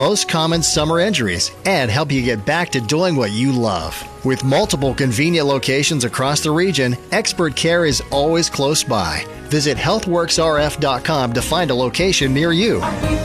most common summer injuries and help you get back to doing what you love. With multiple convenient locations across the region, expert care is always close by. Visit healthworksrf.com to find a location near you.